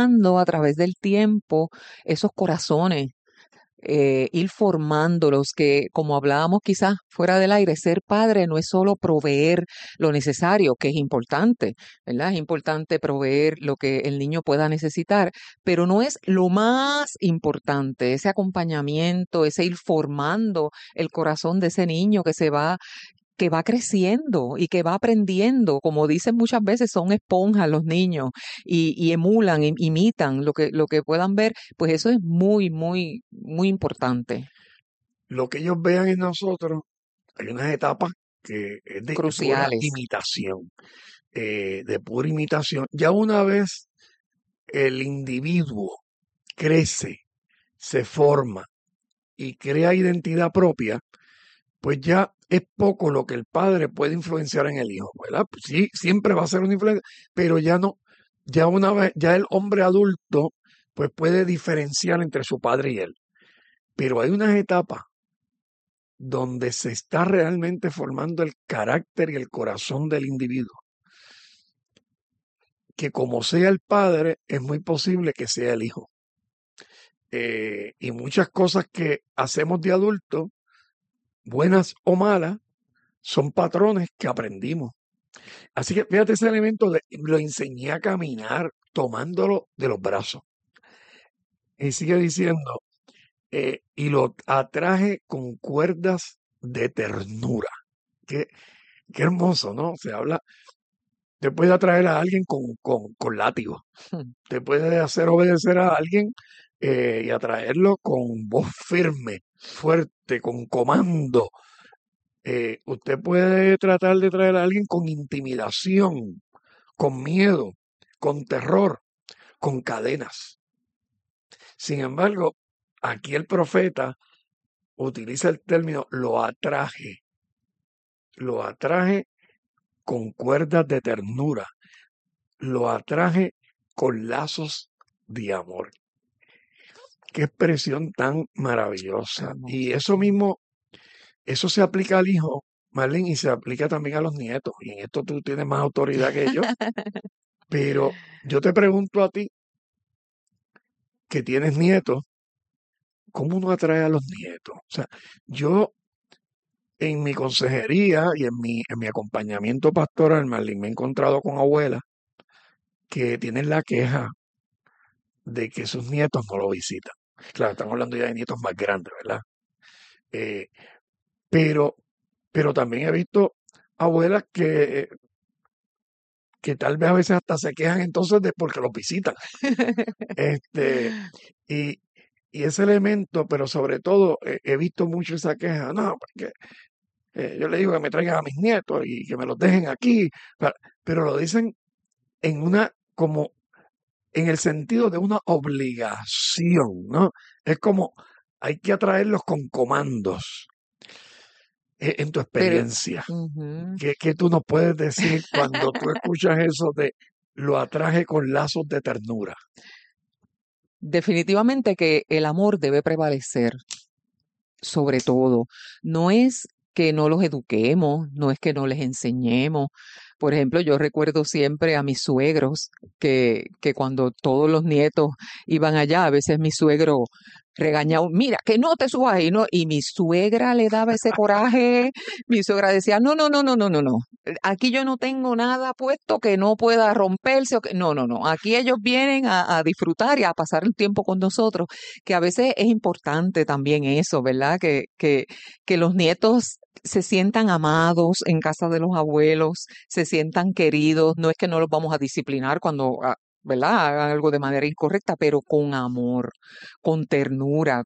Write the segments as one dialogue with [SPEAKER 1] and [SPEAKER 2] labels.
[SPEAKER 1] formando a través del tiempo esos corazones, ir formándolos, que como hablábamos quizás fuera del aire, ser padre no es solo proveer lo necesario, que es importante, ¿verdad? Es importante proveer lo que el niño pueda necesitar, pero no es lo más importante, ese acompañamiento, ese ir formando el corazón de ese niño que va creciendo y que va aprendiendo. Como dicen muchas veces, son esponjas los niños y emulan, imitan lo que puedan ver, pues eso es muy, muy, muy importante,
[SPEAKER 2] Lo que ellos vean en nosotros, hay unas etapas que es de pura
[SPEAKER 1] cruciales.
[SPEAKER 2] imitación, de pura imitación. Ya una vez el individuo crece, se forma y crea identidad propia, pues ya es poco lo que el padre puede influenciar en el hijo, ¿verdad? Pues sí, siempre va a ser una influencia, pero ya no, ya una vez, ya el hombre adulto, pues puede diferenciar entre su padre y él. Pero hay unas etapas donde se está realmente formando el carácter y el corazón del individuo, que como sea el padre, es muy posible que sea el hijo. Y muchas cosas que hacemos de adulto, buenas o malas, son patrones que aprendimos. Así que fíjate ese elemento, lo enseñé a caminar tomándolo de los brazos. Y sigue diciendo, y lo atraje con cuerdas de ternura. Qué, qué hermoso, ¿no? Se habla, te puede atraer a alguien con látigo, te puede hacer obedecer a alguien y atraerlo con voz firme, fuerte, con comando. Usted puede tratar de traer a alguien con intimidación, con miedo, con terror, con cadenas. Sin embargo, aquí el profeta utiliza el término lo atraje con cuerdas de ternura, lo atraje con lazos de amor. Qué expresión tan maravillosa. Y
[SPEAKER 1] Hermoso,
[SPEAKER 2] eso
[SPEAKER 1] sí.
[SPEAKER 2] mismo, eso se aplica al hijo, Marlene, y se aplica también a los nietos. Y en esto tú tienes más autoridad que yo. Pero yo te pregunto a ti, que tienes nietos, ¿cómo uno atrae a los nietos? O sea, yo en mi consejería y en mi acompañamiento pastoral, Marlene, me he encontrado con abuelas que tienen la queja de que sus nietos no lo visitan. Claro, estamos hablando ya de nietos más grandes, ¿verdad? Eh, pero, pero también he visto abuelas que tal vez a veces hasta se quejan entonces de porque los visitan. Este, y, y ese elemento, pero sobre todo he visto mucho esa queja, no, porque yo le digo que me traigan a mis nietos y que me los dejen aquí, pero lo dicen en una, como en el sentido de una obligación, ¿no? Es como hay que atraerlos con comandos. En tu
[SPEAKER 1] Pero,
[SPEAKER 2] experiencia,
[SPEAKER 1] ujú.
[SPEAKER 2] ¿qué tú nos puedes decir cuando tú escuchas eso de lo atraje con lazos de ternura?
[SPEAKER 1] Definitivamente que el amor debe prevalecer sobre todo. No es que no los eduquemos, no es que no les enseñemos. Por ejemplo, yo recuerdo siempre a mis suegros que cuando todos los nietos iban allá, a veces mi suegro regañaba, mira, que no te subas ahí, ¿no? Y mi suegra le daba ese coraje, mi suegra decía, no, no, no, no, no, no, no. Aquí yo no tengo nada puesto que no pueda romperse o que no, no, no. Aquí ellos vienen a disfrutar y a pasar el tiempo con nosotros, que a veces es importante también eso, ¿verdad? Que los nietos se sientan amados en casa de los abuelos, se sientan queridos. No es que no los vamos a disciplinar cuando, ¿verdad? Hagan algo de manera incorrecta, pero con amor, con ternura,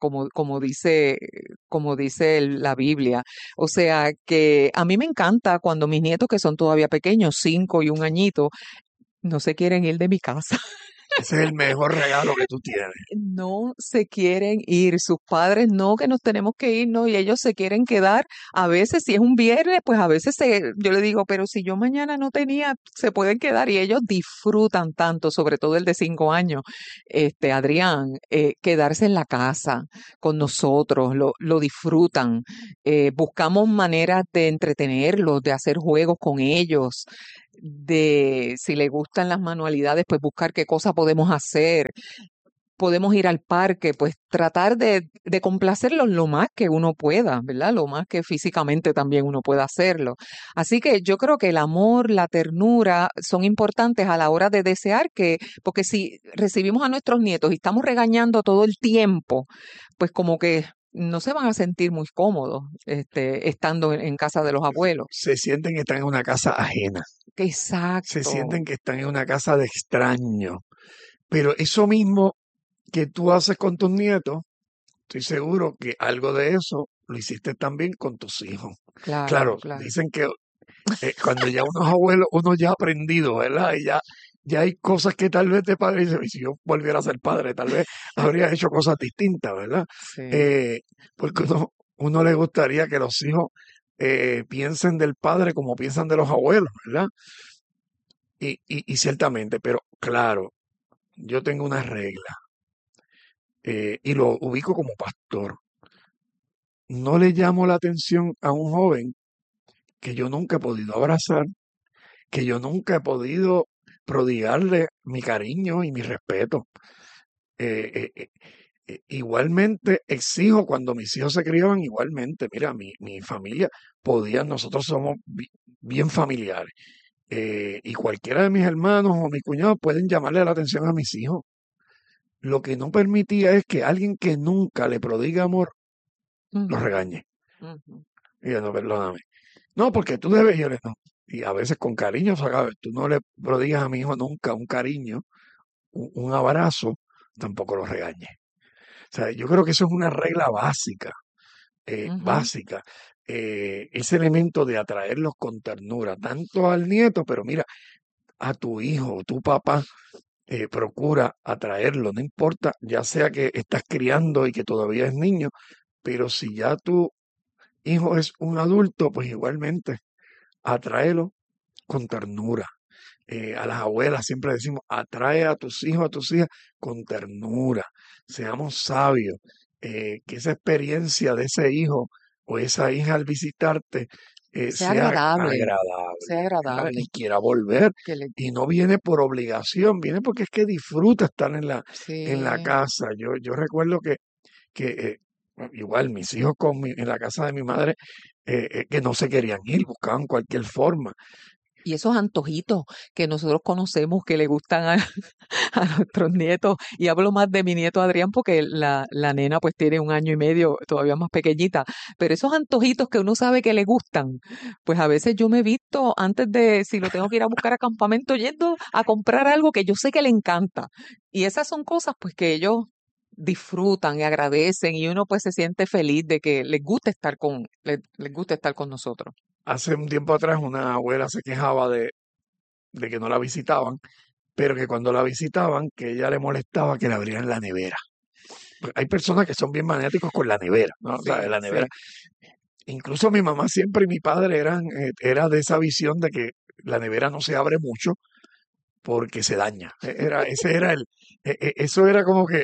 [SPEAKER 1] como dice la Biblia. O sea que a mí me encanta cuando mis nietos, que son todavía pequeños, 5 y 1 añito, no se quieren ir de mi casa.
[SPEAKER 2] Ese es el mejor regalo que tú tienes.
[SPEAKER 1] No se quieren ir, sus padres no, que nos tenemos que ir, no, y ellos se quieren quedar. A veces, si es un viernes, pues a veces yo le digo, pero si yo mañana no tenía, se pueden quedar y ellos disfrutan tanto, sobre todo el de 5 años, Adrián, quedarse en la casa con nosotros, lo disfrutan. Buscamos maneras de entretenerlos, de hacer juegos con ellos. de si le gustan las manualidades, pues buscar qué cosa podemos hacer. Podemos ir al parque, pues tratar de complacerlos lo más que uno pueda, ¿verdad? Lo más que físicamente también uno pueda hacerlo. Así que yo creo que el amor, la ternura son importantes a la hora de desear que, porque si recibimos a nuestros nietos y estamos regañando todo el tiempo, pues como que no se van a sentir muy cómodos, estando en casa de los abuelos.
[SPEAKER 2] Se sienten que están en una casa ajena, se
[SPEAKER 1] Exacto,
[SPEAKER 2] sienten que están en una casa de extraños. Pero eso mismo que tú haces con tus nietos, estoy seguro que algo de eso lo hiciste también con tus hijos.
[SPEAKER 1] claro,
[SPEAKER 2] Claro,
[SPEAKER 1] claro.
[SPEAKER 2] dicen que cuando ya uno es abuelo, uno ya ha aprendido, ¿verdad? Y ya hay cosas que tal vez de padre dice, "Y si yo volviera a ser padre, tal vez habría hecho cosas distintas, ¿verdad?"
[SPEAKER 1] Sí.
[SPEAKER 2] Eh, porque uno le gustaría que los hijos piensen del padre como piensan de los abuelos, ¿verdad? Y ciertamente, pero claro, yo tengo una regla y lo ubico como pastor. No le llamo la atención a un joven que yo nunca he podido abrazar, que yo nunca he podido prodigarle mi cariño y mi respeto. Eh, eh, eh, Igualmente exijo cuando mis hijos se criaban, igualmente, mira, mi familia podía, nosotros somos bien familiares. Y cualquiera de mis hermanos o mis cuñados pueden llamarle la atención a mis hijos. Lo que no permitía es que alguien que nunca le prodiga amor lo
[SPEAKER 1] Ujú,
[SPEAKER 2] regañe.
[SPEAKER 1] ujú.
[SPEAKER 2] Y yo, no, perdóname. No, porque tú debes, yo le no. Y a veces con cariño, ¿sabes? Tú no le prodigas a mi hijo nunca un cariño, un abrazo, tampoco lo regañes. O sea, yo creo que eso es una regla básica,
[SPEAKER 1] Ujú,
[SPEAKER 2] básica. Ese elemento de atraerlos con ternura, tanto al nieto, pero mira, a tu hijo, tu papá, procura atraerlo, no importa, ya sea que estás criando y que todavía es niño, pero si ya tu hijo es un adulto, pues igualmente, atráelo con ternura. A las abuelas siempre decimos, atrae a tus hijos, a tus hijas con ternura. Seamos sabios. Que esa experiencia de ese hijo o esa hija al visitarte
[SPEAKER 1] sea
[SPEAKER 2] sea
[SPEAKER 1] agradable, sea
[SPEAKER 2] agradable, ¿verdad?
[SPEAKER 1] agradable.
[SPEAKER 2] Y quiera volver.
[SPEAKER 1] Que le,
[SPEAKER 2] Y no viene por obligación, viene porque es que disfruta estar en la
[SPEAKER 1] sí,
[SPEAKER 2] casa. Yo recuerdo que igual mis hijos en la casa de mi madre, que no se querían ir, buscaban cualquier forma.
[SPEAKER 1] y esos antojitos que nosotros conocemos que le gustan a, a nuestros nietos, y hablo más de mi nieto Adrián porque la nena pues tiene 1 año y medio, todavía más pequeñita, pero esos antojitos que uno sabe que le gustan, pues a veces yo me he visto antes de, si lo tengo que ir a buscar a campamento, yendo a comprar algo que yo sé que le encanta. Y esas son cosas pues que ellos disfrutan y agradecen y uno pues se siente feliz de que les guste estar les guste estar con nosotros.
[SPEAKER 2] Hace un tiempo atrás una abuela se quejaba de que no la visitaban, pero que cuando la visitaban, que ella le molestaba que le abrieran la nevera. Pues hay personas que son bien magnéticos con la nevera, ¿no? O sea,
[SPEAKER 1] Sí,
[SPEAKER 2] la nevera.
[SPEAKER 1] sí.
[SPEAKER 2] Incluso mi mamá siempre y mi padre era de esa visión de que la nevera no se abre mucho porque se daña. Ese era eso era como que,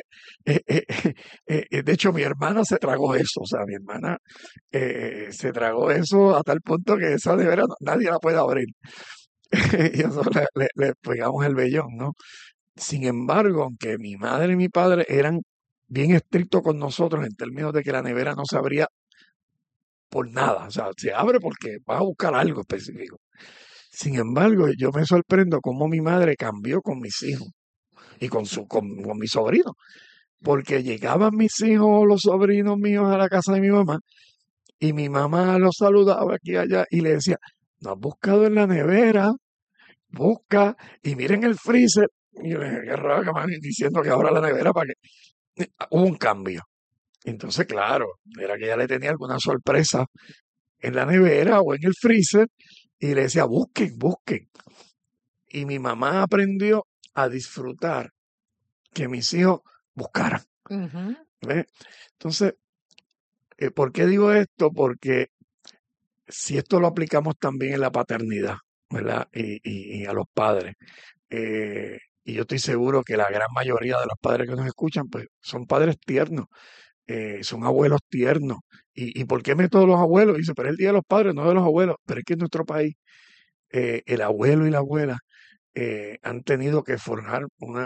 [SPEAKER 2] de hecho mi hermana se tragó eso, o sea, mi hermana se tragó eso a tal punto que esa nevera nadie la puede abrir. Y nosotros le pegamos el vellón, ¿no? Sin embargo, aunque mi madre y mi padre eran bien estrictos con nosotros en términos de que la nevera no se abría por nada, o sea, se abre porque vas a buscar algo específico. Sin embargo, yo me sorprendo cómo mi madre cambió con mis hijos y con mis sobrinos, porque llegaban mis hijos, los sobrinos míos a la casa de mi mamá y mi mamá los saludaba aquí y allá y le decía, no has buscado en la nevera, busca y miren el freezer. Y yo le dije, qué raro que me van diciendo que ahora la nevera para que hubo un cambio. Entonces, claro, era que ella le tenía alguna sorpresa en la nevera o en el freezer y le decía, busquen, busquen. Y mi mamá aprendió a disfrutar que mis hijos buscaran.
[SPEAKER 1] Ujú.
[SPEAKER 2] ¿Ves? Entonces, ¿por qué digo esto? Porque si esto lo aplicamos también en la paternidad, ¿verdad? Y a los padres. Y yo estoy seguro que la gran mayoría de los padres que nos escuchan, pues son padres tiernos, son abuelos tiernos. ¿Y por qué meto a los abuelos? Dice, pero es el Día de los Padres, no de los abuelos. Pero es que en nuestro país el abuelo y la abuela han tenido que forjar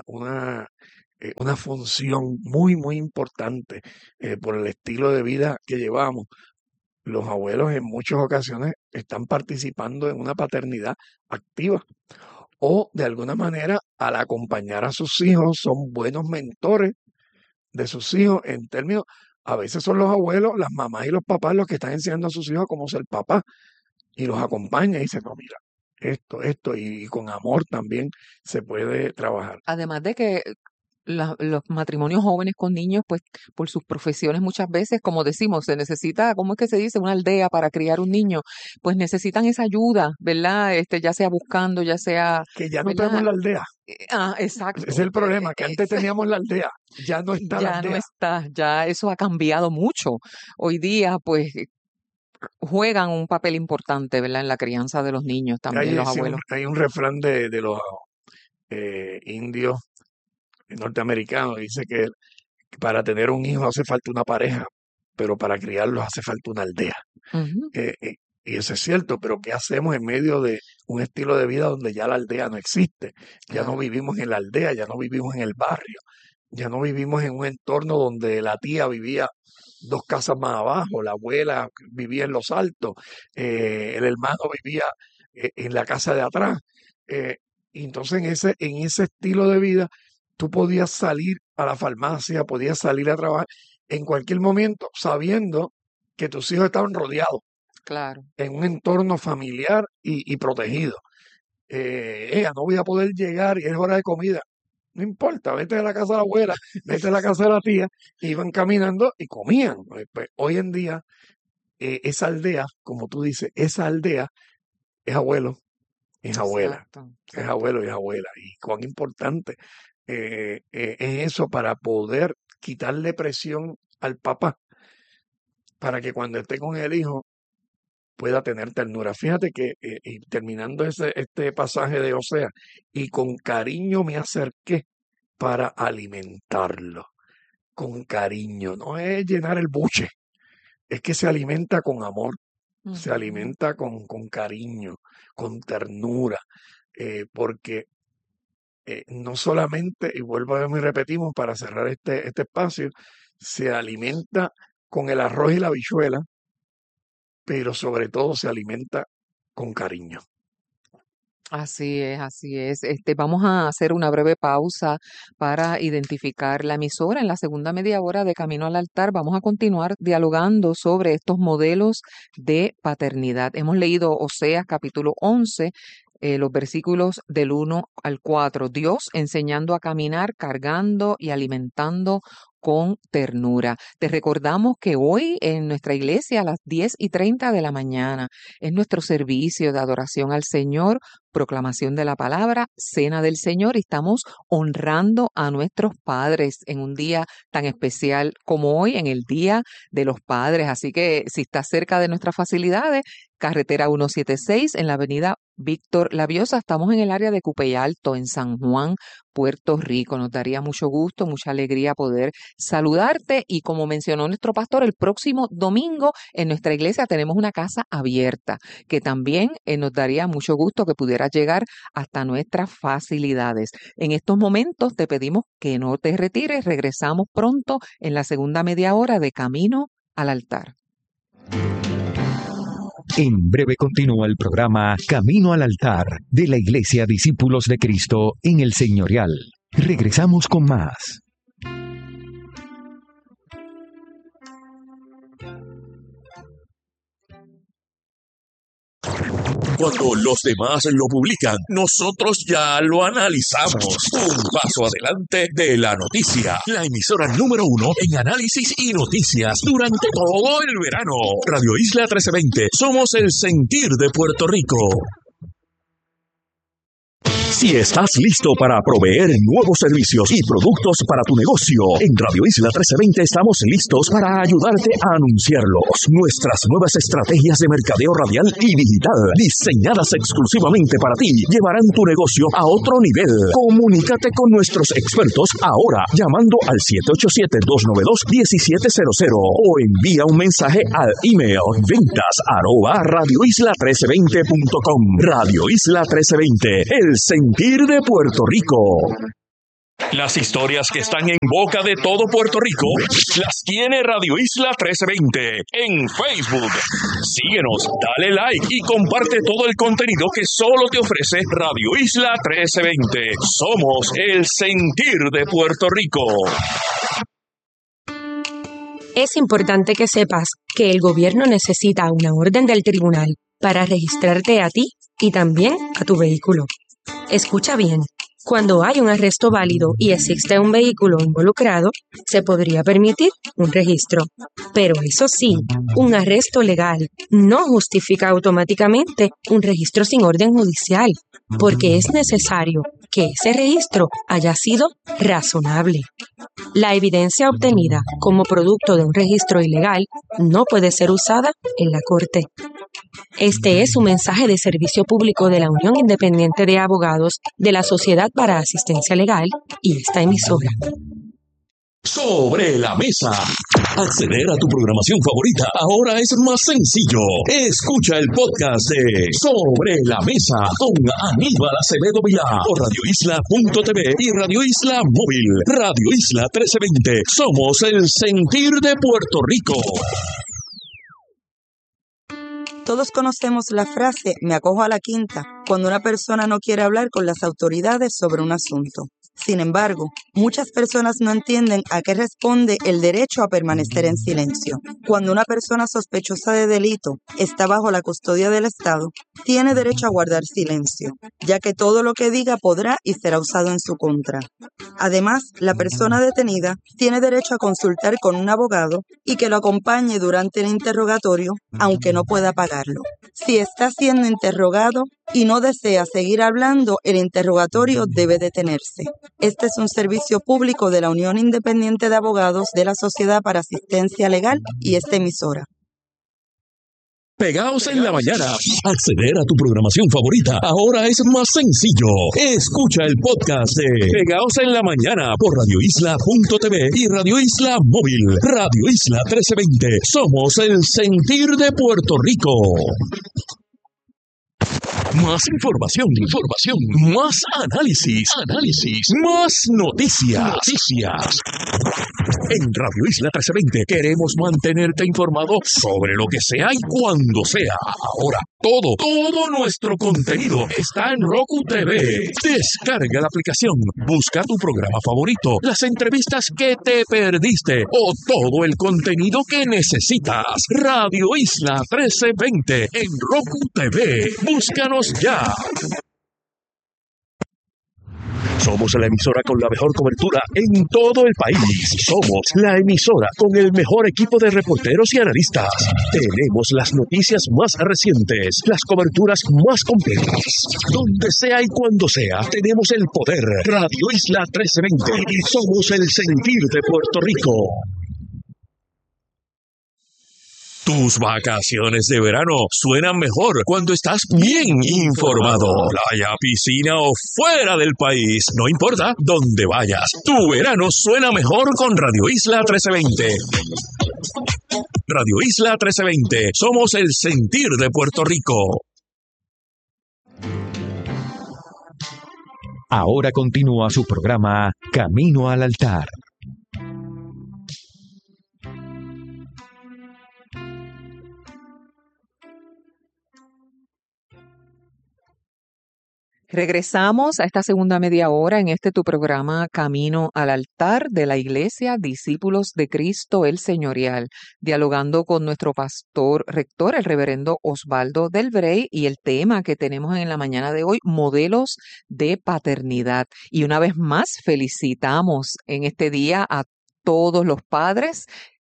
[SPEAKER 2] una función muy, muy importante por el estilo de vida que llevamos. Los abuelos en muchas ocasiones están participando en una paternidad activa o de alguna manera al acompañar a sus hijos son buenos mentores de sus hijos en términos, a veces son los abuelos, las mamás y los papás los que están enseñando a sus hijos cómo ser papá y los acompaña y dice, no, mira, esto, y con amor también se puede trabajar.
[SPEAKER 1] Además de que los matrimonios jóvenes con niños, pues por sus profesiones muchas veces, como decimos, se necesita, ¿cómo es que se dice? Una aldea para criar un niño, pues necesitan esa ayuda, ¿verdad? Ya sea buscando, ya sea,
[SPEAKER 2] Que ya no tenemos
[SPEAKER 1] ¿verdad?
[SPEAKER 2] la aldea. Ese es
[SPEAKER 1] Exacto.
[SPEAKER 2] el problema, que antes teníamos la aldea, ya no está la
[SPEAKER 1] Ya no
[SPEAKER 2] aldea.
[SPEAKER 1] está, ya eso ha cambiado mucho. Hoy día, pues, juegan un papel importante, ¿verdad? En la crianza de los niños también, los
[SPEAKER 2] Sí,
[SPEAKER 1] abuelos.
[SPEAKER 2] hay un refrán de los indios norteamericanos, dice que para tener un hijo hace falta una pareja, pero para criarlos hace falta una aldea.
[SPEAKER 1] Ujú,
[SPEAKER 2] Y eso es cierto, pero ¿qué hacemos en medio de un estilo de vida donde ya la aldea no existe? Ya no
[SPEAKER 1] claro,
[SPEAKER 2] vivimos en la aldea, ya no vivimos en el barrio, ya no vivimos en un entorno donde la tía vivía 2 casas más abajo, la abuela vivía en los altos, el hermano vivía en la casa de atrás. Eh, y entonces en ese estilo de vida, tú podías salir a la farmacia, podías salir a trabajar en cualquier momento sabiendo que tus hijos estaban rodeados
[SPEAKER 1] claro.
[SPEAKER 2] en un entorno familiar y protegido. No voy a poder llegar y es hora de comida. No importa, vete a la casa de la abuela, vete a la casa de la tía, iban caminando y comían. Pues, hoy en día, esa aldea, como tú dices, esa aldea es abuelo, es abuela,
[SPEAKER 1] Exacto,
[SPEAKER 2] es
[SPEAKER 1] exacto.
[SPEAKER 2] abuelo y es abuela. Y cuán importante es eso para poder quitarle presión al papá, para que cuando esté con el hijo pueda tener ternura. Fíjate que, y terminando este pasaje de Osea, y con cariño me acerqué para alimentarlo. Con cariño, no es llenar el buche, es que se alimenta con amor, se
[SPEAKER 1] Ujú.
[SPEAKER 2] alimenta con cariño, con ternura, porque no solamente, y vuelvo a y repetimos para cerrar este espacio, se alimenta con el arroz y la habichuela, pero sobre todo se alimenta con cariño.
[SPEAKER 1] Así es, así es. Vamos a hacer una breve pausa para identificar la emisora. En la segunda media hora de Camino al Altar vamos a continuar dialogando sobre estos modelos de paternidad. Hemos leído Oseas capítulo 11, los versículos del 1 al 4. Dios enseñando a caminar, cargando y alimentando con ternura. Te recordamos que hoy en nuestra iglesia a las 10:30 de la mañana es nuestro servicio de adoración al Señor, proclamación de la palabra, cena del Señor, y estamos honrando a nuestros padres en un día tan especial como hoy, en el Día de los Padres. Así que si estás cerca de nuestras facilidades, carretera 176 en la avenida Víctor Laviosa, estamos en el área de Cupey Alto, en San Juan, Puerto Rico. Nos daría mucho gusto, mucha alegría poder saludarte, y como mencionó nuestro pastor, el próximo domingo en nuestra iglesia tenemos una casa abierta que también nos daría mucho gusto que pudieras llegar hasta nuestras facilidades. En estos momentos te pedimos que no te retires, regresamos pronto en la segunda media hora de Camino al Altar.
[SPEAKER 3] En breve continúa el programa Camino al Altar de la Iglesia Discípulos de Cristo en el Señorial. Regresamos con más.
[SPEAKER 4] Cuando los demás lo publican, nosotros ya lo analizamos. Un paso adelante de la noticia. La emisora número 1 en análisis y noticias durante todo el verano. Radio Isla 1320. Somos el sentir de Puerto Rico. Si estás listo para proveer nuevos servicios y productos para tu negocio, en Radio Isla 1320 estamos listos para ayudarte a anunciarlos. Nuestras nuevas estrategias de mercadeo radial y digital, diseñadas exclusivamente para ti, llevarán tu negocio a otro nivel. Comunícate con nuestros expertos ahora, llamando al 787-292-1700 o envía un mensaje al email ventas@radioisla1320.com. Radio Isla 1320, el sentir de Puerto Rico. Las historias que están en boca de todo Puerto Rico las tiene Radio Isla 1320 en Facebook. Síguenos, dale like y comparte todo el contenido que solo te ofrece Radio Isla 1320. Somos el sentir de Puerto Rico.
[SPEAKER 5] Es importante que sepas que el gobierno necesita una orden del tribunal para registrarte a ti y también a tu vehículo. Escucha bien. Cuando hay un arresto válido y existe un vehículo involucrado, se podría permitir un registro. Pero eso sí, un arresto legal no justifica automáticamente un registro sin orden judicial, porque es necesario que ese registro haya sido razonable. La evidencia obtenida como producto de un registro ilegal no puede ser usada en la corte. Este es un mensaje de servicio público de la Unión Independiente de Abogados de la Sociedad para Asistencia Legal y esta emisora.
[SPEAKER 4] Sobre la mesa. Acceder a tu programación favorita ahora es más sencillo. Escucha el podcast de Sobre la Mesa con Aníbal Acevedo Vilá por radioisla.tv y Radio Isla Móvil. Radio Isla 1320. Somos el sentir de Puerto Rico.
[SPEAKER 6] Todos conocemos la frase "me acojo a la quinta" cuando una persona no quiere hablar con las autoridades sobre un asunto. Sin embargo, muchas personas no entienden a qué responde el derecho a permanecer en silencio. Cuando una persona sospechosa de delito está bajo la custodia del Estado, tiene derecho a guardar silencio, ya que todo lo que diga podrá y será usado en su contra. Además, la persona detenida tiene derecho a consultar con un abogado y que lo acompañe durante el interrogatorio, aunque no pueda pagarlo. Si está siendo interrogado y no desea seguir hablando, el interrogatorio debe detenerse. Este es un servicio público de la Unión Independiente de Abogados de la Sociedad para Asistencia Legal y esta emisora.
[SPEAKER 4] Pegaos en la mañana. Acceder a tu programación favorita ahora es más sencillo. Escucha el podcast de Pegaos en la mañana por radioisla.tv y Radio Isla Móvil. Radio Isla 1320. Somos el sentir de Puerto Rico. Más información, más análisis, más noticias. En Radio Isla 1320 queremos mantenerte informado sobre lo que sea y cuando sea. Ahora, todo nuestro contenido está en Roku TV. Descarga la aplicación, busca tu programa favorito, las entrevistas que te perdiste o todo el contenido que necesitas. Radio Isla 1320 en Roku TV. Búscanos ya. Somos la emisora con la mejor cobertura en todo el país. Somos la emisora con el mejor equipo de reporteros y analistas. Tenemos las noticias más recientes, las coberturas más completas. Donde sea y cuando sea, tenemos el poder. Radio Isla 1320 y somos el sentir de Puerto Rico. Tus vacaciones de verano suenan mejor cuando estás bien informado. Playa, piscina o fuera del país, no importa dónde vayas. Tu verano suena mejor con Radio Isla 1320. Radio Isla 1320. Somos el sentir de Puerto Rico.
[SPEAKER 3] Ahora continúa su programa Camino al Altar.
[SPEAKER 1] Regresamos a esta segunda media hora en tu programa Camino al Altar de la Iglesia Discípulos de Cristo el Señorial, dialogando con nuestro pastor rector, el reverendo Osvaldo Del Brey, y el tema que tenemos en la mañana de hoy, modelos de paternidad. Y una vez más felicitamos en este día a todos los padres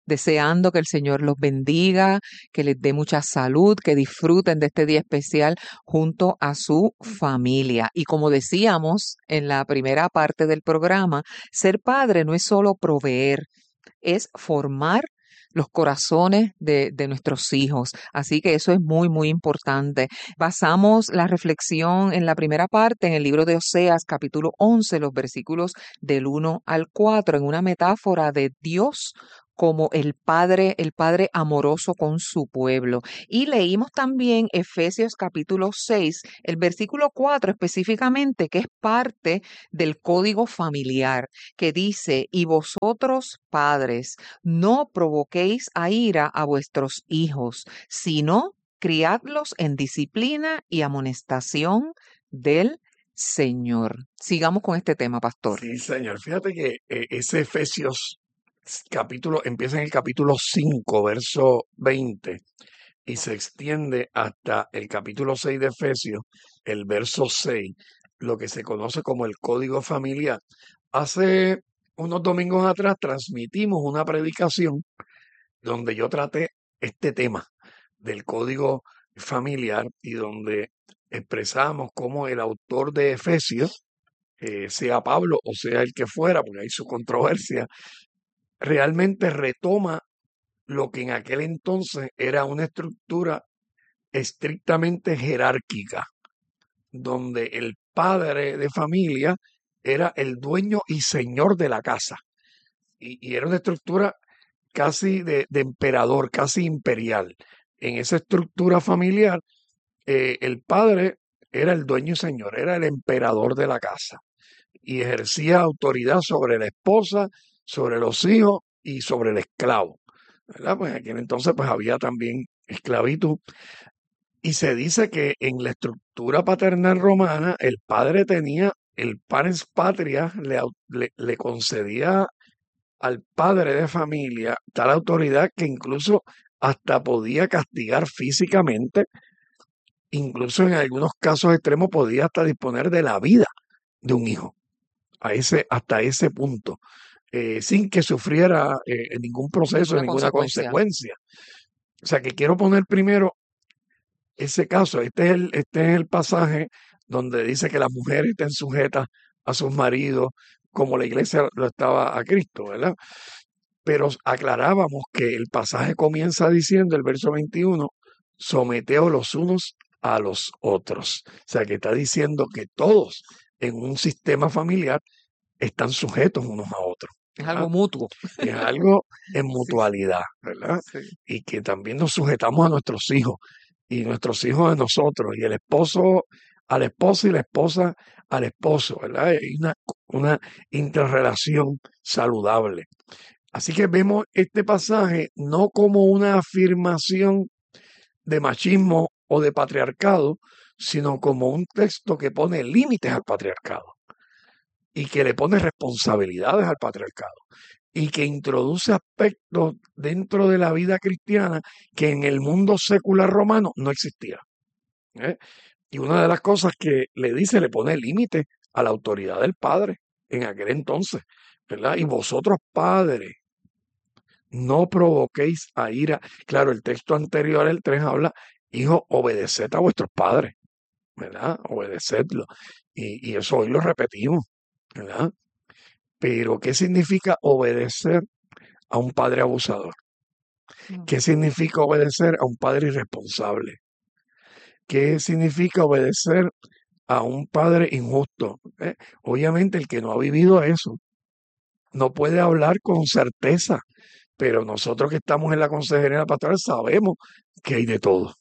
[SPEAKER 1] deseando que el Señor los bendiga, que les dé mucha salud, que disfruten de este día especial junto a su familia. Y como decíamos en la primera parte del programa, ser padre no es solo proveer, es formar los corazones de nuestros hijos. Así que eso es muy, muy importante. Basamos la reflexión en la primera parte, en el libro de Oseas, capítulo 11, los versículos del 1 al 4, en una metáfora de Dios como el Padre amoroso con su pueblo. Y leímos también Efesios capítulo 6, el versículo 4 específicamente, que es parte del código familiar, que dice, y vosotros, padres, no provoquéis a ira a vuestros hijos, sino criadlos en disciplina y amonestación del Señor. Sigamos con este tema, pastor.
[SPEAKER 2] Sí, señor. Fíjate que ese Efesios capítulo empieza en el capítulo 5, verso 20, y se extiende hasta el capítulo 6 de Efesios, el verso 6, lo que se conoce como el código familiar. Hace unos domingos atrás transmitimos una predicación donde yo traté este tema del código familiar y donde expresamos cómo el autor de Efesios, sea Pablo o sea el que fuera, porque hay su controversia, realmente retoma lo que en aquel entonces era una estructura estrictamente jerárquica, donde el padre de familia era el dueño y señor de la casa. Y era una estructura casi de emperador, casi imperial. En esa estructura familiar, el padre era el dueño y señor, era el emperador de la casa y ejercía autoridad sobre la esposa, sobre los hijos y sobre el esclavo, ¿verdad? Pues en aquel entonces pues había también esclavitud. Y se dice que en la estructura paternal romana el padre tenía el pares patria, le concedía al padre de familia tal autoridad que incluso hasta podía castigar físicamente, incluso en algunos casos extremos podía hasta disponer de la vida de un hijo, hasta ese punto, sin que sufriera ningún proceso,
[SPEAKER 1] Una
[SPEAKER 2] ninguna
[SPEAKER 1] consecuencia.
[SPEAKER 2] consecuencia. O sea que quiero poner primero ese caso. Este es el pasaje donde dice que las mujeres estén sujetas a sus maridos como la iglesia lo estaba a Cristo, ¿verdad? Pero aclarábamos que el pasaje comienza diciendo, el verso 21, someteos los unos a los otros. O sea que está diciendo que todos en un sistema familiar están sujetos unos a otros.
[SPEAKER 1] Es algo mutuo.
[SPEAKER 2] Es algo en
[SPEAKER 1] Sí,
[SPEAKER 2] mutualidad, ¿verdad?
[SPEAKER 1] sí.
[SPEAKER 2] Y que también nos sujetamos a nuestros hijos y nuestros hijos a nosotros y el esposo a la esposa y la esposa al esposo, ¿verdad? Hay una interrelación saludable. Así que vemos este pasaje no como una afirmación de machismo o de patriarcado, sino como un texto que pone límites al patriarcado y que le pone responsabilidades al patriarcado y que introduce aspectos dentro de la vida cristiana que en el mundo secular romano no existía. ¿eh? Y una de las cosas que le dice, le pone límite a la autoridad del padre en aquel entonces, ¿verdad? Y vosotros padres, no provoquéis a ira. Claro, el texto anterior, el 3, habla, hijos, obedeced a vuestros padres, ¿verdad? Obedecedlo. Y eso hoy lo repetimos, ¿verdad? Pero, ¿qué significa obedecer a un padre abusador? ¿Qué significa obedecer a un padre irresponsable? ¿Qué significa obedecer a un padre injusto? Obviamente el que no ha vivido eso no puede hablar con certeza, pero nosotros que estamos en la consejería pastoral sabemos que hay de todo,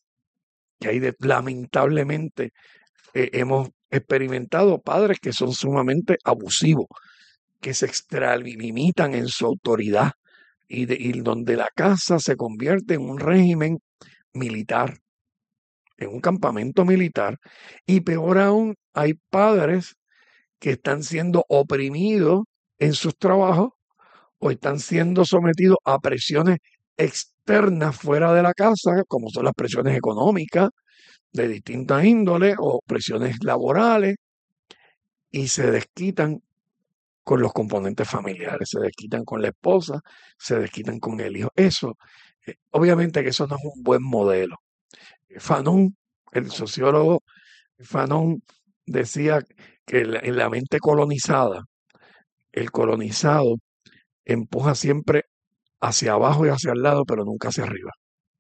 [SPEAKER 2] lamentablemente hemos experimentado padres que son sumamente abusivos, que se extralimitan en su autoridad y donde la casa se convierte en un régimen militar, en un campamento militar, y peor aún, hay padres que están siendo oprimidos en sus trabajos o están siendo sometidos a presiones externas fuera de la casa, como son las presiones económicas de distintas índoles o presiones laborales, y se desquitan con los componentes familiares, se desquitan con la esposa, se desquitan con el hijo. Eso, obviamente que eso no es un buen modelo. Fanon, el sociólogo Fanon, decía que en la mente colonizada, el colonizado empuja siempre hacia abajo y hacia el lado, pero nunca hacia arriba.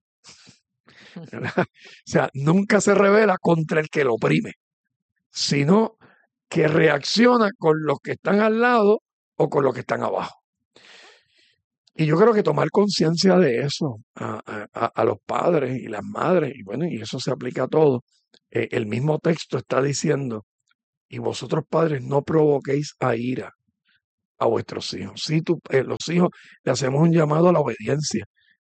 [SPEAKER 2] ¿Verdad? O sea, nunca se revela contra el que lo oprime, sino que reacciona con los que están al lado o con los que están abajo. Y yo creo que tomar conciencia de eso a los padres y las madres, y bueno, y eso se aplica a todo. El mismo texto está diciendo, y vosotros padres no provoquéis a ira a vuestros hijos. Sí, los hijos le hacemos un llamado a la obediencia,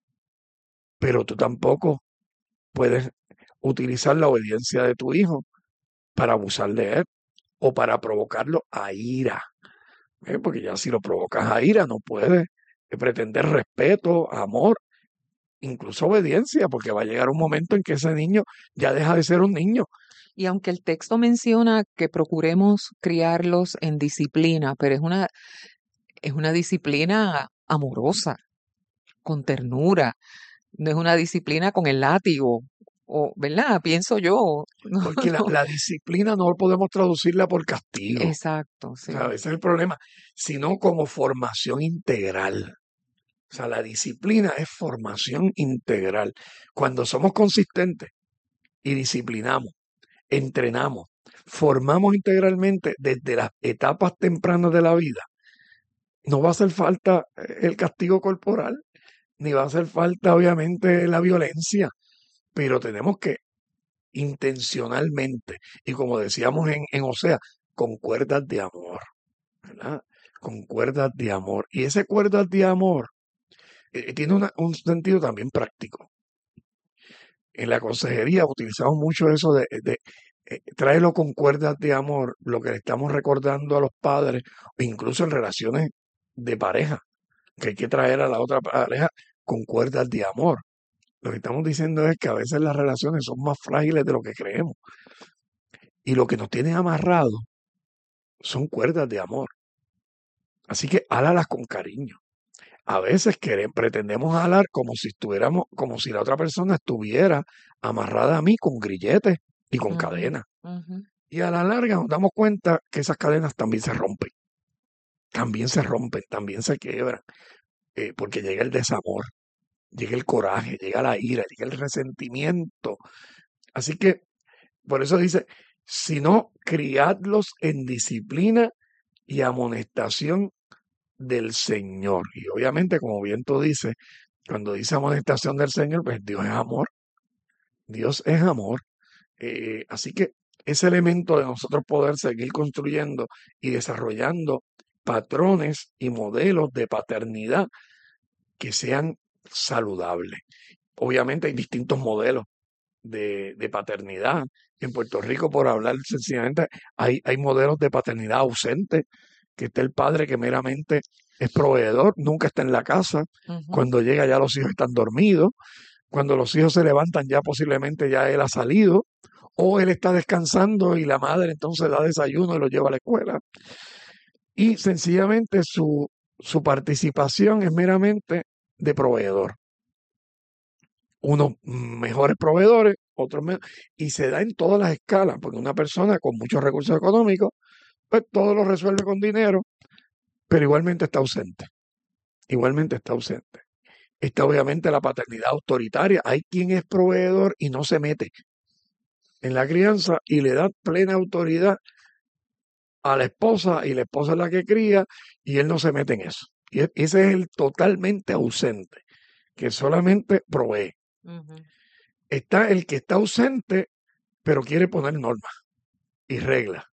[SPEAKER 2] pero tú tampoco puedes utilizar la obediencia de tu hijo para abusar de él o para provocarlo a ira. Porque ya si lo provocas a ira no puedes pretender respeto, amor, incluso obediencia, porque va a llegar un momento en que ese niño ya deja de ser un niño.
[SPEAKER 1] Y aunque el texto menciona que procuremos criarlos en disciplina, pero es una disciplina amorosa, con ternura, no es una disciplina con el látigo, o, ¿verdad? Pienso yo. No,
[SPEAKER 2] Porque
[SPEAKER 1] no.
[SPEAKER 2] la disciplina no podemos traducirla por castigo.
[SPEAKER 1] Exacto, sí.
[SPEAKER 2] O sea, ese es el problema, sino como formación integral. O sea, la disciplina es formación integral. Cuando somos consistentes y disciplinamos, entrenamos, formamos integralmente desde las etapas tempranas de la vida, no va a hacer falta el castigo corporal, ni va a hacer falta obviamente la violencia, pero tenemos que intencionalmente, y como decíamos en Osea, con cuerdas de amor, ¿verdad? Con cuerdas de amor. Y ese cuerdas de amor tiene un sentido también práctico. En la consejería utilizamos mucho eso de tráelo con cuerdas de amor, lo que le estamos recordando a los padres, o incluso en relaciones de pareja, que hay que traer a la otra pareja con cuerdas de amor. Lo que estamos diciendo es que a veces las relaciones son más frágiles de lo que creemos. Y lo que nos tiene amarrados son cuerdas de amor. Así que álalas con cariño. A veces pretendemos alar como si como si la otra persona estuviera amarrada a mí con grilletes y con cadenas. Y a la larga nos damos cuenta que esas cadenas también se rompen, también se quiebran, porque llega el desamor, llega el coraje, llega la ira, llega el resentimiento. Así que, por eso dice, sino criadlos en disciplina y amonestación del Señor. Y obviamente, como bien tú dices, cuando dice amonestación del Señor, pues Dios es amor. Dios es amor. Así que ese elemento de nosotros poder seguir construyendo y desarrollando patrones y modelos de paternidad que sean saludables. Obviamente hay distintos modelos de paternidad. En Puerto Rico, por hablar sencillamente, hay modelos de paternidad ausente, que está el padre que meramente es proveedor, nunca está en la casa, cuando llega ya los hijos están dormidos, cuando los hijos se levantan ya posiblemente ya él ha salido, o él está descansando y la madre entonces da desayuno y lo lleva a la escuela. Y sencillamente su participación es meramente de proveedor. Unos mejores proveedores, otros menos, y se da en todas las escalas, porque una persona con muchos recursos económicos, pues todo lo resuelve con dinero, pero igualmente está ausente. Igualmente está ausente. Está obviamente la paternidad autoritaria. Hay quien es proveedor y no se mete en la crianza y le da plena autoridad a la esposa, y la esposa es la que cría y él no se mete en eso. Y ese es el totalmente ausente, que solamente provee. Está el que está ausente, pero quiere poner normas y reglas.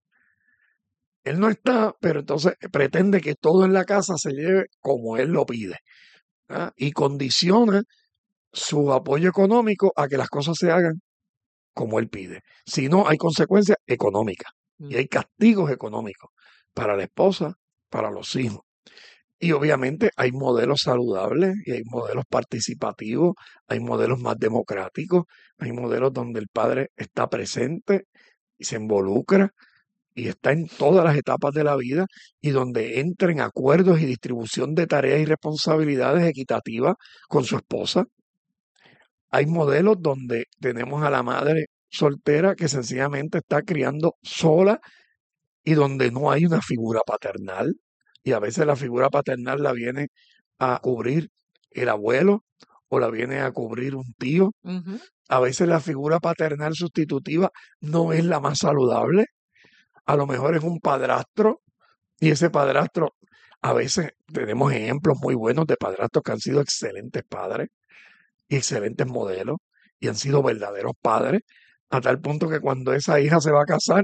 [SPEAKER 2] Él no está, pero entonces pretende que todo en la casa se lleve como él lo pide. Y condiciona su apoyo económico a que las cosas se hagan como él pide. Si no, hay consecuencias económicas y hay castigos económicos para la esposa, para los hijos. Y obviamente hay modelos saludables y hay modelos participativos, hay modelos más democráticos, hay modelos donde el padre está presente y se involucra y está en todas las etapas de la vida y donde entren acuerdos y distribución de tareas y responsabilidades equitativas con su esposa. Hay modelos donde tenemos a la madre soltera que sencillamente está criando sola y donde no hay una figura paternal. Y a veces la figura paternal la viene a cubrir el abuelo o la viene a cubrir un tío.
[SPEAKER 1] Ujú.
[SPEAKER 2] A veces la figura paternal sustitutiva no es la más saludable. A lo mejor es un padrastro y ese padrastro, a veces tenemos ejemplos muy buenos de padrastros que han sido excelentes padres y excelentes modelos y han sido verdaderos padres, a tal punto que cuando esa hija se va a casar,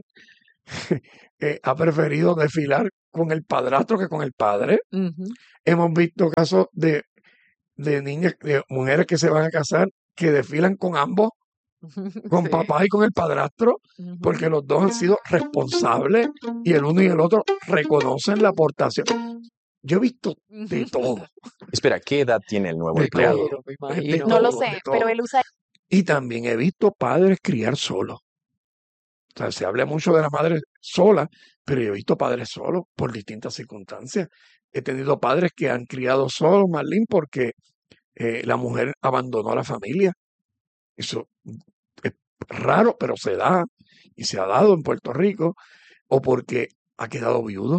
[SPEAKER 2] ha preferido desfilar con el padrastro que con el padre.
[SPEAKER 1] Ujú.
[SPEAKER 2] Hemos visto casos de niñas, de mujeres que se van a casar, que desfilan con ambos, con
[SPEAKER 1] Sí.
[SPEAKER 2] papá y con el padrastro,
[SPEAKER 1] Ujú.
[SPEAKER 2] porque los dos han sido responsables y el uno y el otro reconocen la aportación. Yo he visto de
[SPEAKER 1] Ujú.
[SPEAKER 2] todo,
[SPEAKER 7] Espera, ¿qué edad tiene el nuevo
[SPEAKER 2] de
[SPEAKER 7] empleado?
[SPEAKER 2] todo,
[SPEAKER 1] Imagino, me
[SPEAKER 2] de
[SPEAKER 1] imagino.
[SPEAKER 8] No lo
[SPEAKER 2] todo,
[SPEAKER 8] sé,
[SPEAKER 2] de
[SPEAKER 8] pero
[SPEAKER 2] todo.
[SPEAKER 8] él usa
[SPEAKER 2] Y también he visto padres criar solos. O sea, se habla mucho de la madre sola, pero yo he visto padres solos por distintas circunstancias. He tenido padres que han criado solos, Marlene, porque la mujer abandonó a la familia. Eso es raro, pero se da y se ha dado en Puerto Rico, o porque ha quedado viudo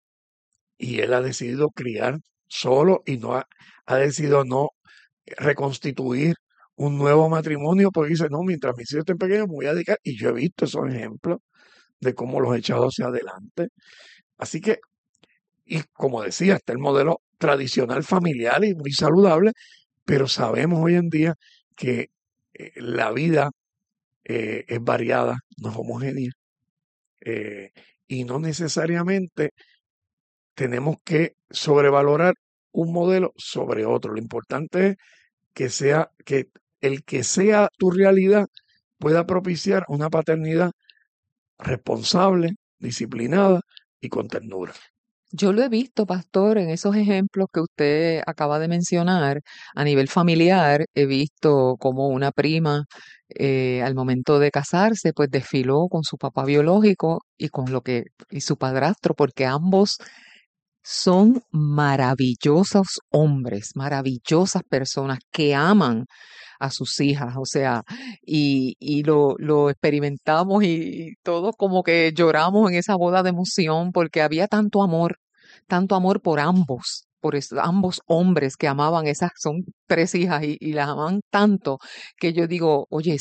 [SPEAKER 2] y él ha decidido criar solo y ha decidido no reconstituir un nuevo matrimonio, porque dice, no, mientras mis hijos estén pequeños me voy a dedicar, y yo he visto esos ejemplos de cómo los he echado hacia adelante. Así que, y como decía, está el modelo tradicional familiar y muy saludable, pero sabemos hoy en día que la vida es variada, no es homogénea, eh, y no necesariamente tenemos que sobrevalorar un modelo sobre otro. Lo importante es que el que sea tu realidad pueda propiciar una paternidad responsable, disciplinada y con ternura.
[SPEAKER 1] Yo lo he visto, pastor, en esos ejemplos que usted acaba de mencionar a nivel familiar. He visto como una prima al momento de casarse, pues desfiló con su papá biológico y su padrastro, porque ambos son maravillosos hombres, maravillosas personas que aman a sus hijas, o sea, y lo experimentamos y todos como que lloramos en esa boda de emoción porque había tanto amor por ambos. Ambos hombres que amaban esas, son tres hijas y las aman tanto que yo digo, oye,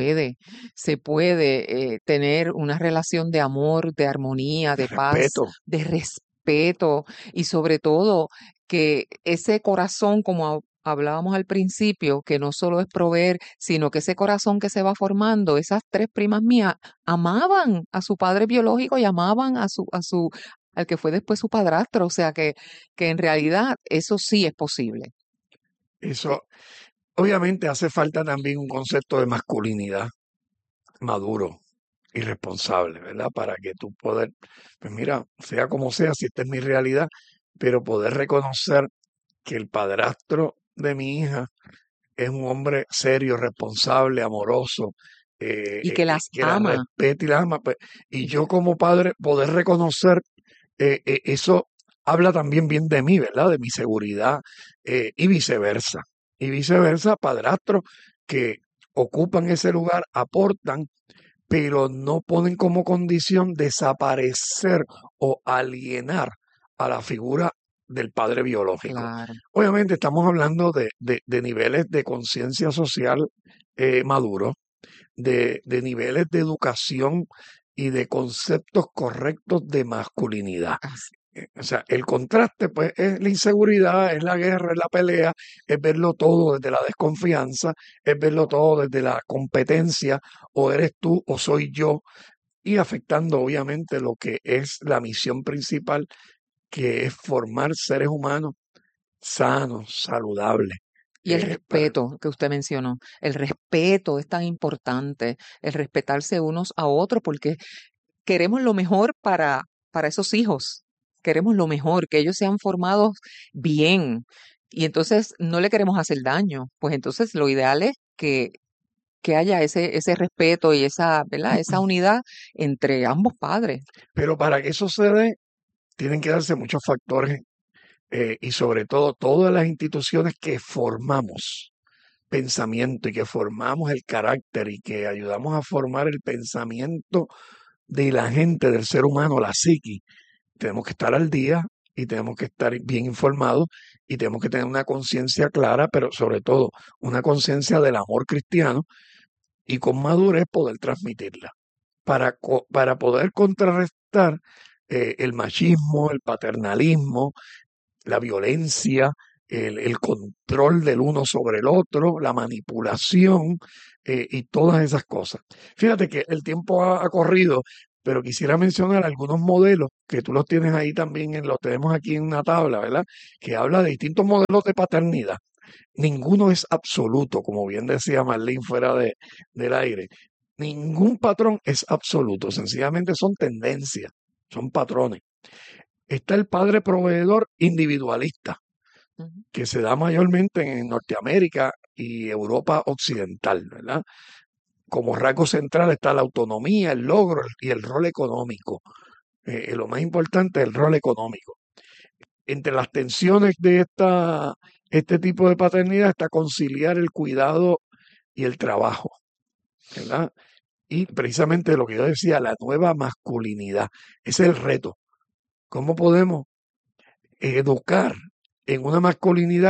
[SPEAKER 1] se puede tener una relación de amor, de armonía, de paz,
[SPEAKER 2] Respeto.
[SPEAKER 1] de respeto y sobre todo que ese corazón, como hablábamos al principio, que no solo es proveer, sino que ese corazón que se va formando, esas tres primas mías amaban a su padre biológico y amaban al que fue después su padrastro, o sea que en realidad eso sí es posible.
[SPEAKER 2] Eso, obviamente hace falta también un concepto de masculinidad maduro y responsable, ¿verdad? Para que tú poder, pues mira, sea como sea, si esta es mi realidad, pero poder reconocer que el padrastro de mi hija es un hombre serio, responsable, amoroso,
[SPEAKER 1] Y que las
[SPEAKER 2] que la
[SPEAKER 1] ama.
[SPEAKER 2] respete y la ama. Pues, y yo como padre poder reconocer eso habla también bien de mí, ¿verdad? De mi seguridad y viceversa. Y viceversa, padrastros que ocupan ese lugar, aportan, pero no ponen como condición desaparecer o alienar a la figura del padre biológico.
[SPEAKER 1] Claro.
[SPEAKER 2] Obviamente estamos hablando de niveles de conciencia social maduros, de niveles de educación y de conceptos correctos de masculinidad.
[SPEAKER 1] Así.
[SPEAKER 2] O sea, el contraste, pues, es la inseguridad, es la guerra, es la pelea, es verlo todo desde la desconfianza, es verlo todo desde la competencia, o eres tú o soy yo, y afectando obviamente lo que es la misión principal, que es formar seres humanos sanos, saludables.
[SPEAKER 1] Y el
[SPEAKER 2] para-
[SPEAKER 1] respeto que usted mencionó, el respeto es tan importante, el respetarse unos a otros, porque queremos lo mejor para esos hijos, queremos lo mejor, que ellos sean formados bien, y entonces no le queremos hacer daño, pues entonces lo ideal es que que haya ese respeto y esa, ¿verdad? Esa unidad entre ambos padres.
[SPEAKER 2] Pero para que eso se dé, tienen que darse muchos factores y sobre todo todas las instituciones que formamos pensamiento y que formamos el carácter y que ayudamos a formar el pensamiento de la gente, del ser humano, la psiqui. Tenemos que estar al día y tenemos que estar bien informados y tenemos que tener una conciencia clara, pero sobre todo una conciencia del amor cristiano y con madurez poder transmitirla para poder contrarrestar el machismo, el paternalismo, la violencia, el control del uno sobre el otro, la manipulación y todas esas cosas. Fíjate que el tiempo ha corrido, pero quisiera mencionar algunos modelos que tú los tienes ahí también, los tenemos aquí en una tabla, ¿verdad? Que habla de distintos modelos de paternidad. Ninguno es absoluto, como bien decía Marlene fuera del aire. Ningún patrón es absoluto, sencillamente son tendencias, son patrones. Está el padre proveedor individualista,
[SPEAKER 1] Ujú.
[SPEAKER 2] que se da mayormente en Norteamérica y Europa occidental, ¿verdad? Como rasgo central está la autonomía, el logro y el rol económico. Lo más importante es el rol económico. Entre las tensiones de este tipo de paternidad está conciliar el cuidado y el trabajo, ¿verdad? Y precisamente lo que yo decía, la nueva masculinidad. Ese es el reto. ¿Cómo podemos educar en una masculinidad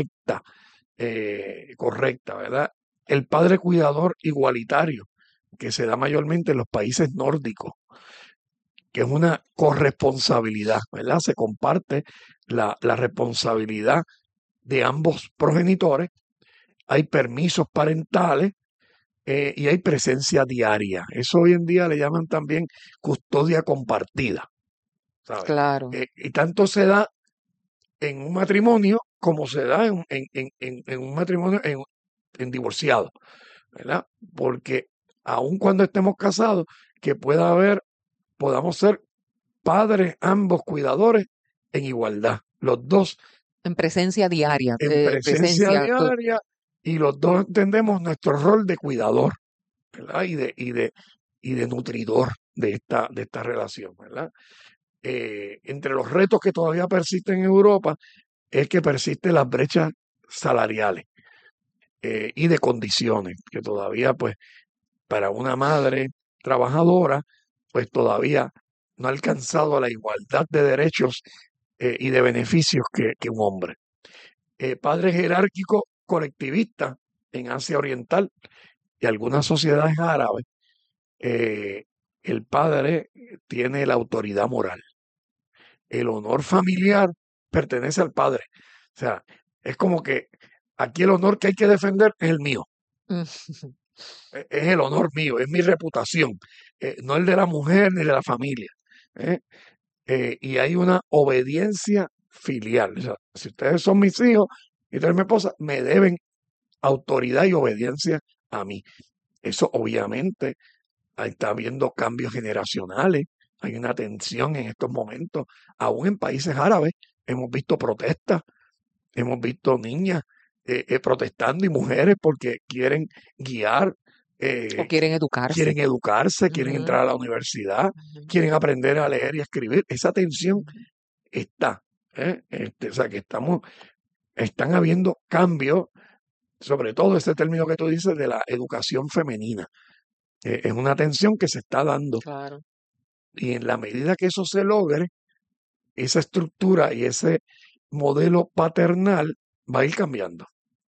[SPEAKER 2] correcta, ¿verdad? El padre cuidador igualitario, que se da mayormente en los países nórdicos, que es una corresponsabilidad, ¿verdad? Se comparte la responsabilidad de ambos progenitores, hay permisos parentales y hay presencia diaria. Eso hoy en día le llaman también custodia compartida, ¿sabes?
[SPEAKER 1] Claro.
[SPEAKER 2] Y tanto se da en un matrimonio como se da en un matrimonio en divorciado, ¿verdad? Porque aun cuando estemos casados, que podamos ser padres, ambos cuidadores, en igualdad, los dos
[SPEAKER 1] En presencia diaria.
[SPEAKER 2] en presencia
[SPEAKER 1] Presencia.
[SPEAKER 2] diaria y los dos entendemos nuestro rol de cuidador, ¿verdad? Y de nutridor de esta relación, ¿verdad? Entre los retos que todavía persisten en Europa es que persisten las brechas salariales y de condiciones, que todavía, pues, para una madre trabajadora, pues todavía no ha alcanzado la igualdad de derechos y de beneficios que un hombre. Padre jerárquico colectivista en Asia Oriental y algunas sociedades árabes, eh, el padre tiene la autoridad moral. El honor familiar pertenece al padre. O sea, es como que aquí el honor que hay que defender es el mío.
[SPEAKER 1] Mm.
[SPEAKER 2] Es el honor mío, es mi reputación, no el de la mujer ni de la familia. ¿eh? Y hay una obediencia filial. O sea, si ustedes son mis hijos y ustedes mi esposa, me deben autoridad y obediencia a mí. Eso obviamente está habiendo cambios generacionales, hay una tensión en estos momentos, aún en países árabes hemos visto protestas, hemos visto niñas protestando y mujeres porque quieren guiar,
[SPEAKER 1] O quieren educarse.
[SPEAKER 2] quieren educarse, quieren
[SPEAKER 1] Ujú,
[SPEAKER 2] entrar a la universidad,
[SPEAKER 1] ujú,
[SPEAKER 2] quieren aprender a leer y a escribir. Esa tensión
[SPEAKER 1] ujú.
[SPEAKER 2] está. O sea que están habiendo cambios, sobre todo ese término que tú dices de la educación femenina. Es una tensión que se está dando
[SPEAKER 1] Claro.
[SPEAKER 2] y en la medida que eso se logre, esa estructura y ese modelo paternal va a ir cambiando,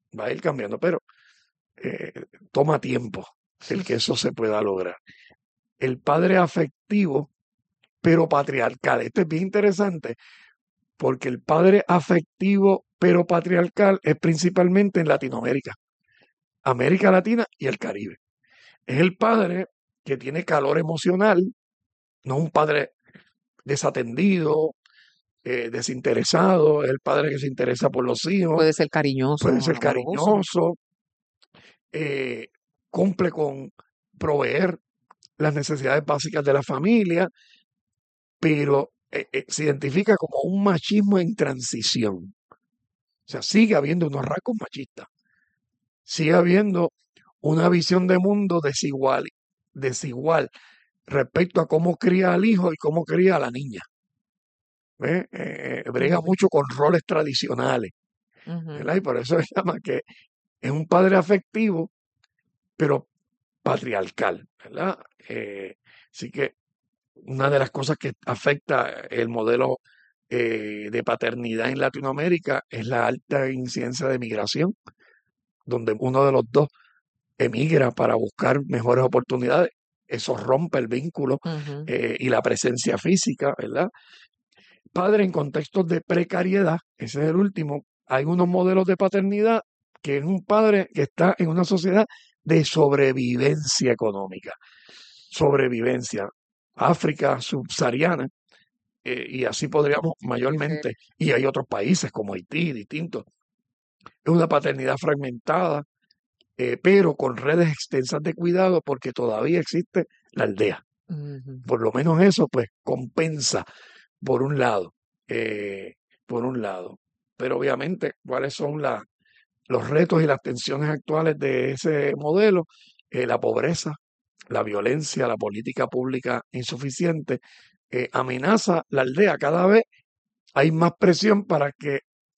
[SPEAKER 2] pero eh, toma tiempo el que eso se pueda lograr. El padre afectivo, pero patriarcal. Esto es bien interesante porque el padre afectivo, pero patriarcal es principalmente en Latinoamérica, América Latina y el Caribe. Es el padre que tiene calor emocional, no un padre desatendido, desinteresado, es el padre que se interesa por los hijos,
[SPEAKER 1] Puede ser cariñoso,
[SPEAKER 2] puede ser
[SPEAKER 1] amoroso.
[SPEAKER 2] cariñoso, eh, cumple con proveer las necesidades básicas de la familia, pero se identifica como un machismo en transición. O sea, sigue habiendo unos rasgos machistas, sigue habiendo una visión de mundo desigual respecto a cómo cría al hijo y cómo cría a la niña. ¿Ve? Brega mucho con roles tradicionales, ¿verdad? Y por eso se llama que es un padre afectivo, pero patriarcal, ¿verdad? Así que una de las cosas que afecta el modelo de paternidad en Latinoamérica es la alta incidencia de migración, donde uno de los dos emigra para buscar mejores oportunidades. Eso rompe el vínculo y la presencia física, ¿verdad? Padre en contextos de precariedad, ese es el último. Hay unos modelos de paternidad que es un padre que está en una sociedad de sobrevivencia económica. Sobrevivencia. África subsahariana, y así podríamos mayormente, y hay otros países como Haití, distintos. Es una paternidad fragmentada, pero con redes extensas de cuidado porque todavía existe la aldea. Por lo menos eso pues compensa por un lado, por un lado. Pero obviamente, ¿cuáles son los retos y las tensiones actuales de ese modelo? La pobreza, la violencia, la política pública insuficiente, amenaza la aldea. Cada vez hay más presión para que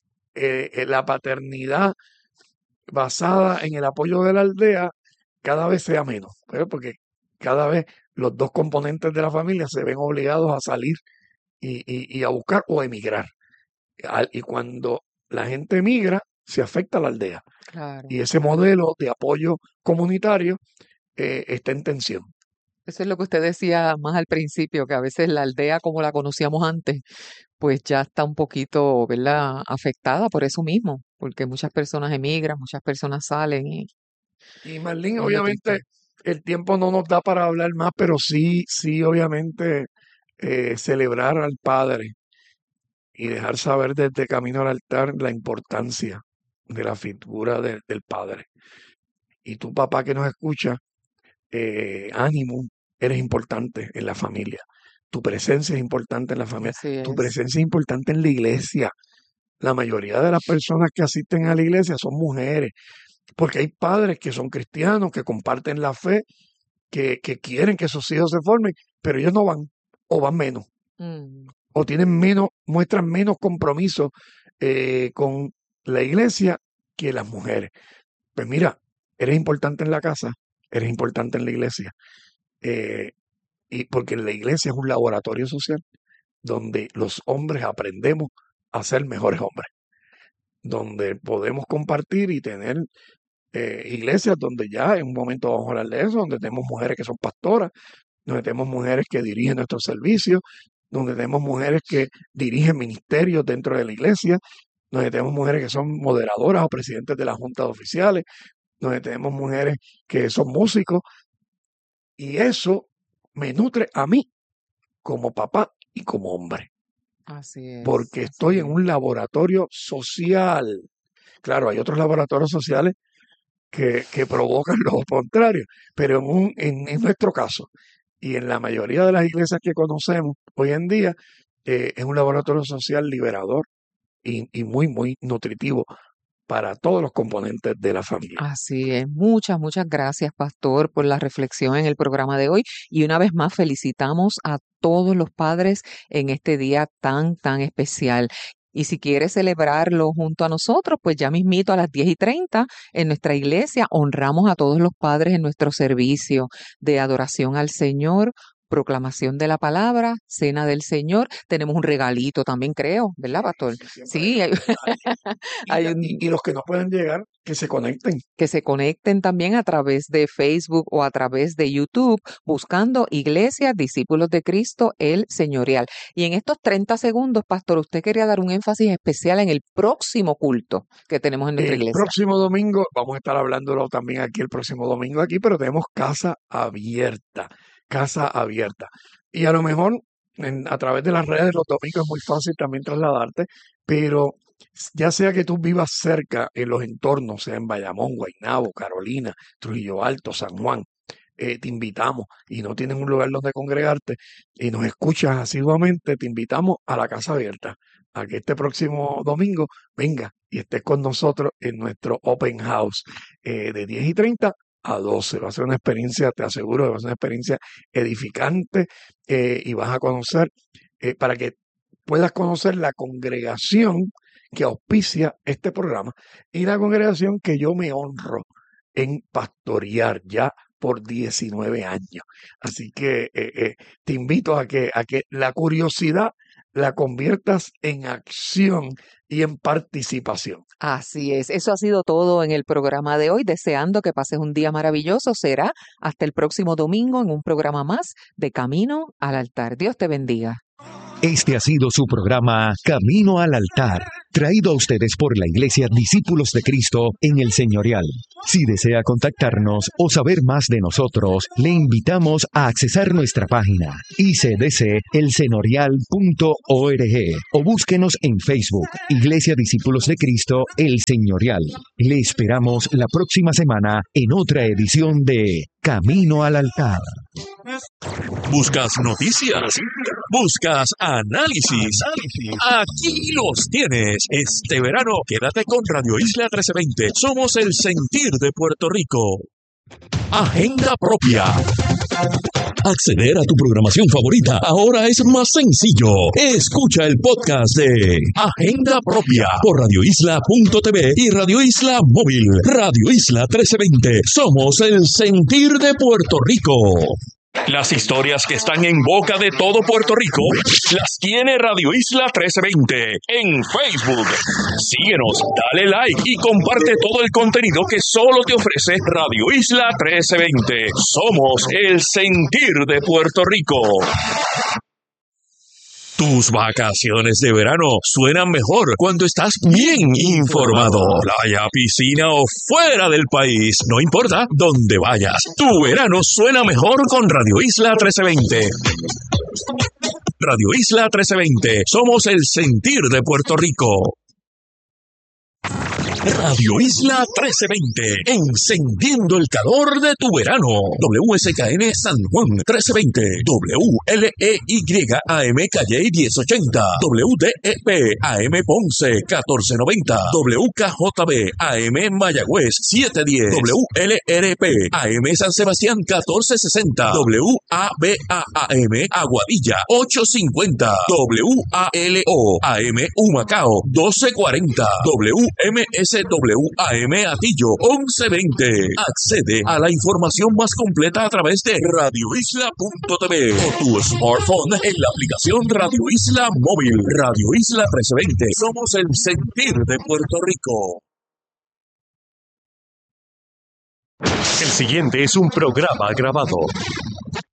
[SPEAKER 2] la paternidad basada en el apoyo de la aldea cada vez sea menos, ¿verdad? Porque cada vez los dos componentes de la familia se ven obligados a salir y a buscar o emigrar. Y cuando la gente emigra, se afecta a la aldea.
[SPEAKER 1] Claro.
[SPEAKER 2] Y ese modelo de apoyo comunitario está en tensión.
[SPEAKER 1] Eso es lo que usted decía más al principio, que a veces la aldea como la conocíamos antes, pues ya está un poquito, ¿verdad?, afectada por eso mismo, porque muchas personas emigran, muchas personas salen
[SPEAKER 2] Y Marlene,
[SPEAKER 1] es lo
[SPEAKER 2] obviamente,
[SPEAKER 1] triste.
[SPEAKER 2] el tiempo no nos da para hablar más, pero sí, obviamente, celebrar al Padre y dejar saber desde Camino al Altar la importancia de la figura del Padre. Y tu papá que nos escucha, ánimo, eres importante en la familia. Tu presencia es importante en la familia.
[SPEAKER 1] Así
[SPEAKER 2] Tu
[SPEAKER 1] es.
[SPEAKER 2] presencia es importante en la iglesia. La mayoría de las personas que asisten a la iglesia son mujeres, porque hay padres que son cristianos, que comparten la fe, que quieren que sus hijos se formen, pero ellos no van o van menos,
[SPEAKER 1] Mm,
[SPEAKER 2] o tienen menos, muestran menos compromiso con la iglesia que las mujeres. Pues mira, eres importante en la casa, eres importante en la iglesia, eh, y porque la iglesia es un laboratorio social donde los hombres aprendemos a ser mejores hombres, donde podemos compartir y tener iglesias donde ya en un momento vamos a hablar de eso, donde tenemos mujeres que son pastoras, donde tenemos mujeres que dirigen nuestros servicios, donde tenemos mujeres que dirigen ministerios dentro de la iglesia, donde tenemos mujeres que son moderadoras o presidentes de las juntas oficiales, donde tenemos mujeres que son músicos, y eso me nutre a mí como papá y como hombre,
[SPEAKER 1] así es,
[SPEAKER 2] porque
[SPEAKER 1] así
[SPEAKER 2] estoy en
[SPEAKER 1] es.
[SPEAKER 2] un laboratorio social. Claro, hay otros laboratorios sociales que provocan lo contrario, pero en nuestro caso y en la mayoría de las iglesias que conocemos hoy en día, es un laboratorio social liberador y muy, muy nutritivo para todos los componentes de la familia.
[SPEAKER 1] Así es. Muchas, muchas gracias, Pastor, por la reflexión en el programa de hoy. Y una vez más felicitamos a todos los padres en este día tan, tan especial. Y si quiere celebrarlo junto a nosotros, pues ya mismito a las 10:30 en nuestra iglesia honramos a todos los padres en nuestro servicio de adoración al Señor, proclamación de la palabra, cena del Señor. Tenemos un regalito también, creo, ¿verdad, Pastor?
[SPEAKER 2] Sí, siempre
[SPEAKER 1] Sí,
[SPEAKER 2] hay
[SPEAKER 1] hay
[SPEAKER 2] y los que no pueden llegar, que se conecten.
[SPEAKER 1] que se conecten también a través de Facebook o a través de YouTube buscando Iglesia Discípulos de Cristo el Señorial. Y en estos 30 segundos, Pastor, usted quería dar un énfasis especial en el próximo culto que tenemos en nuestra
[SPEAKER 2] El
[SPEAKER 1] iglesia.
[SPEAKER 2] próximo domingo, vamos a estar hablándolo también aquí el próximo domingo aquí, pero tenemos casa abierta, casa abierta. Y a lo mejor a través de las redes los domingos es muy fácil también trasladarte, pero ya sea que tú vivas cerca en los entornos, sea en Bayamón, Guaynabo, Carolina, Trujillo Alto, San Juan, te invitamos y no tienes un lugar donde congregarte y nos escuchas asiduamente, te invitamos a la casa abierta, a que este próximo domingo venga y estés con nosotros en nuestro Open House de 10:30 a 12. Va a ser una experiencia, te aseguro, va a ser una experiencia edificante y vas a conocer, para que puedas conocer la congregación que auspicia este programa y la congregación que yo me honro en pastorear ya por 19 años. Así que te invito a que la curiosidad la conviertas en acción y en participación.
[SPEAKER 1] Así es, eso ha sido todo en el programa de hoy, deseando que pases un día maravilloso. Será hasta el próximo domingo en un programa más de Camino al Altar. Dios te bendiga.
[SPEAKER 3] Este ha sido su programa Camino al Altar, traído a ustedes por la Iglesia Discípulos de Cristo en el Señorial. Si desea contactarnos o saber más de nosotros, le invitamos a accesar nuestra página icdcelsenorial.org o búsquenos en Facebook, Iglesia Discípulos de Cristo el Señorial. Le esperamos la próxima semana en otra edición de Camino al Altar.
[SPEAKER 4] ¿Buscas noticias? ¿Buscas análisis? Aquí los tienes. Este verano, quédate con Radio Isla 1320. Somos el sentir de Puerto Rico. Agenda propia. Acceder a tu programación favorita ahora es más sencillo. Escucha el podcast de Agenda Propia por radioisla.tv y Radio Isla Móvil. Radio Isla 1320. Somos el sentir de Puerto Rico. Las historias que están en boca de todo Puerto Rico las tiene Radio Isla 1320 en Facebook. Síguenos, dale like y comparte todo el contenido que solo te ofrece Radio Isla 1320. Somos el sentir de Puerto Rico. Tus vacaciones de verano suenan mejor cuando estás bien informado. Playa, piscina o fuera del país, no importa dónde vayas. Tu verano suena mejor con Radio Isla 1320. Radio Isla 1320. Somos el sentir de Puerto Rico. Radio Isla 1320, encendiendo el calor de tu verano. WSKN San Juan 1320, WLEYAM Calle 1080, WDEP AM Ponce 1490, WKJB AM Mayagüez 710, WLRP AM San Sebastián 1460, WABAM Aguadilla 850, WALO AM Humacao 1240, WMSWAM Atillo 1120. Accede a la información más completa a través de radioisla.tv o tu smartphone en la aplicación Radio Isla Móvil. Radio Isla 1320. Somos el sentir de Puerto Rico.
[SPEAKER 3] El siguiente es un programa grabado.